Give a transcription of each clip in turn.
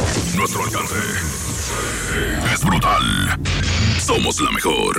Nuestro alcance es brutal. Somos la mejor.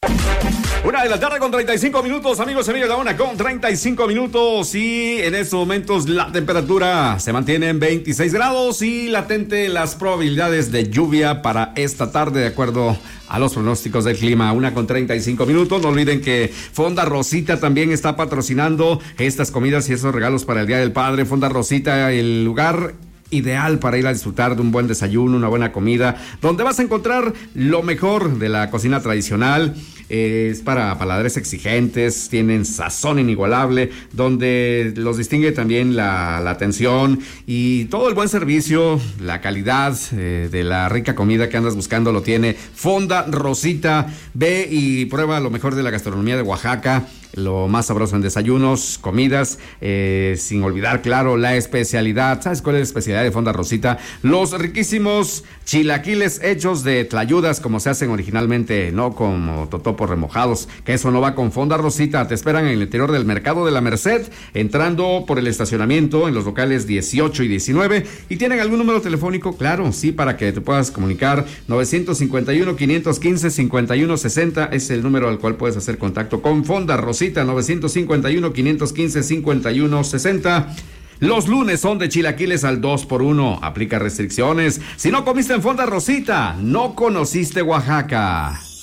1:35 amigos y amigas, la 1:35 y en estos momentos la temperatura se mantiene en 26 grados y latente las probabilidades de lluvia para esta tarde de acuerdo a los pronósticos del clima. 1:35. No olviden que Fonda Rosita también está patrocinando estas comidas y esos regalos para el Día del Padre. Fonda Rosita, el lugar ideal para ir a disfrutar de un buen desayuno, una buena comida, donde vas a encontrar lo mejor de la cocina tradicional. Es para paladares exigentes, tienen sazón inigualable, donde los distingue también la atención y todo el buen servicio, la calidad de la rica comida que andas buscando lo tiene Fonda Rosita. Ve y prueba lo mejor de la gastronomía de Oaxaca, lo más sabroso en desayunos, comidas, sin olvidar, claro, la especialidad. ¿Sabes cuál es la especialidad de Fonda Rosita? Los riquísimos chilaquiles hechos de tlayudas, como se hacen originalmente, no como totopos remojados, que eso no va con Fonda Rosita. Te esperan en el interior del Mercado de la Merced, entrando por el estacionamiento en los locales 18 y 19, y tienen algún número telefónico, claro, sí, para que te puedas comunicar. 951-515-5160 es el número al cual puedes hacer contacto con Fonda Rosita. 951-515-5160. Los lunes son de chilaquiles al 2x1. Aplica restricciones. Si no comiste en Fonda Rosita, no conociste Oaxaca.